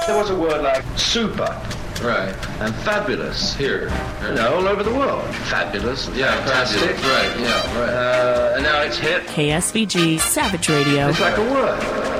There was a word like super. Right. And fabulous. Here. All over the world. Fabulous. Yeah, fantastic. Fabulous. Right, yeah, right. And now it's hip. KSVG Savage Radio. It's like a word.